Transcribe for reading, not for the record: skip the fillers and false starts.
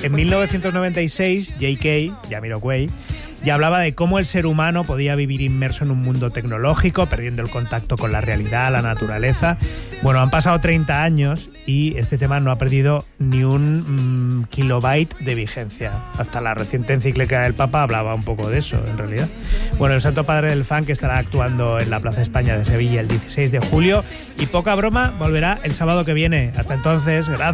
En 1996, J.K., Jamiroquai, ya hablaba de cómo el ser humano podía vivir inmerso en un mundo tecnológico, perdiendo el contacto con la realidad, la naturaleza. Bueno, han pasado 30 años y este tema no ha perdido ni un kilobyte de vigencia. Hasta la reciente encíclica del Papa hablaba un poco de eso, en realidad. Bueno, el Santo Padre del Funk estará actuando en la Plaza España de Sevilla el 16 de julio y poca broma, volverá el sábado que viene. Hasta entonces, gracias.